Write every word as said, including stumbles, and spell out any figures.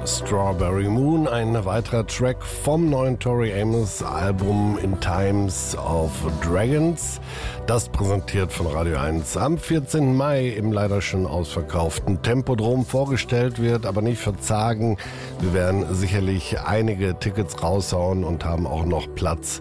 Strawberry Moon, ein weiterer Track vom neuen Tori Amos Album In Times of Dragons. Das präsentiert von Radio eins am vierzehnten Mai im leider schon ausverkauften Tempodrom vorgestellt wird, aber nicht verzagen. Wir werden sicherlich einige Tickets raushauen und haben auch noch Platz